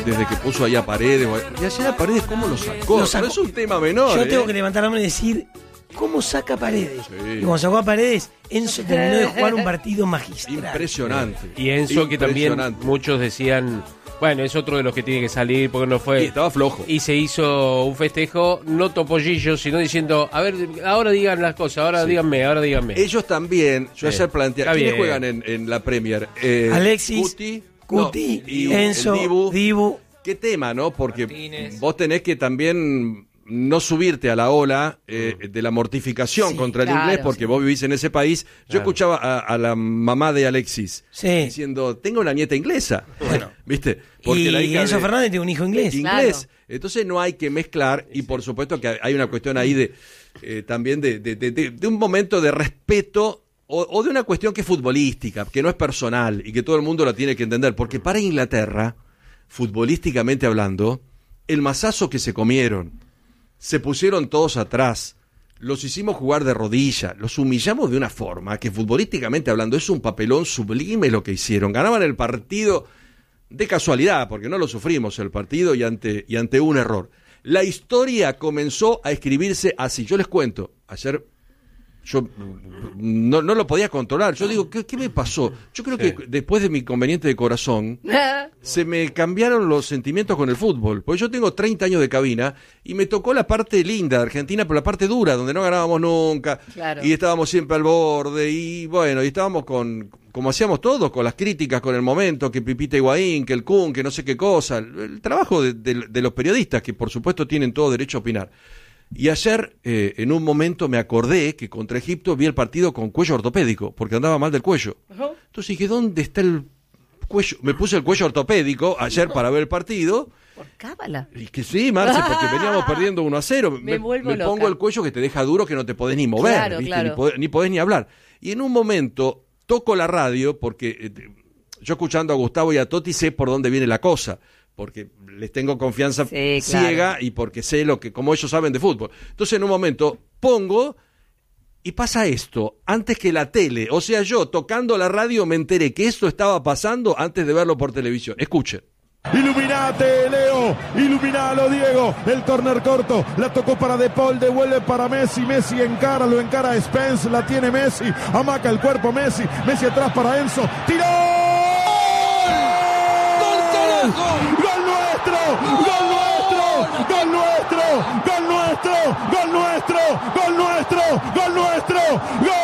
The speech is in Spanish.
desde que puso ahí a Paredes. Y ayer a Paredes, ¿cómo lo sacó? No es un tema menor. Yo tengo que levantar la mano y decir, ¿cómo saca a Paredes? Y cuando sacó a Paredes, Enzo terminó de jugar un partido magistral. Impresionante. Y Enzo, que también muchos decían, bueno, es otro de los que tiene que salir porque no fue. Y estaba flojo. Y se hizo un festejo, no topollillo, sino diciendo, a ver, ahora digan las cosas, ahora díganme. Ellos también, yo ayer planteé, ¿quiénes juegan en la Premier? Alexis, Cuti, y Enzo, Dibu. ¿Qué tema, no? Porque Martínez. Vos tenés que también no subirte a la ola de la mortificación contra el inglés, porque vos vivís en ese país. Yo escuchaba a la mamá de Alexis diciendo, tengo una nieta inglesa. Bueno, ¿viste? Porque y la hija Enzo Fernández tiene un hijo inglés. Claro. Entonces no hay que mezclar, y por supuesto que hay una cuestión ahí de también de un momento de respeto o de una cuestión que es futbolística, que no es personal y que todo el mundo la tiene que entender. Porque para Inglaterra, futbolísticamente hablando, el mazazo que se comieron, se pusieron todos atrás, los hicimos jugar de rodilla, los humillamos de una forma que futbolísticamente hablando es un papelón sublime lo que hicieron. Ganaban el partido de casualidad, porque no lo sufrimos el partido y ante un error. La historia comenzó a escribirse así. Yo les cuento, ayer yo no lo podía controlar. Yo digo, ¿qué me pasó? Yo creo que después de mi inconveniente de corazón se me cambiaron los sentimientos con el fútbol. Porque yo tengo 30 años de cabina y me tocó la parte linda de Argentina, pero la parte dura, donde no ganábamos nunca. Claro. Y estábamos siempre al borde. Y bueno, y estábamos como hacíamos todos, con las críticas, con el momento, que Pipita Higuaín, que el Kun, que no sé qué cosa. El trabajo de los periodistas, que por supuesto tienen todo derecho a opinar. Y ayer, en un momento, me acordé que contra Egipto vi el partido con cuello ortopédico, porque andaba mal del cuello. Entonces dije, ¿dónde está el cuello? Me puse el cuello ortopédico ayer para ver el partido. ¿Por cábala? Y que sí, Marce, porque veníamos perdiendo 1-0. Me pongo el cuello que te deja duro, que no te podés ni mover, claro, ¿viste? Claro. Ni podés ni hablar. Y en un momento toco la radio, porque yo escuchando a Gustavo y a Totti sé por dónde viene la cosa, porque les tengo confianza ciega y porque sé como ellos saben de fútbol. Entonces en un momento pongo y pasa esto, antes que la tele, o sea, yo tocando la radio me enteré que esto estaba pasando antes de verlo por televisión. Escuchen. Iluminate, Leo, iluminalo, Diego, el córner corto, la tocó para De Paul, devuelve para Messi, Messi lo encara Spence, la tiene Messi, amaca el cuerpo Messi atrás para Enzo, tiró. ¡Gol nuestro! ¡Gol nuestro! ¡Gol nuestro! ¡Gol nuestro! ¡Gol nuestro! ¡Gol nuestro! ¡Gol nuestro! ¡Gol